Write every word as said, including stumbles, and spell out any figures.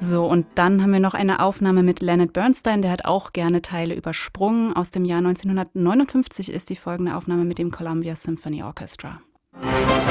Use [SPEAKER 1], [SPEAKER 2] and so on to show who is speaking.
[SPEAKER 1] So, und dann haben wir noch eine Aufnahme mit Leonard Bernstein, der hat auch gerne Teile übersprungen. Aus dem Jahr neunzehnhundertneunundfünfzig ist die folgende Aufnahme mit dem Columbia Symphony Orchestra.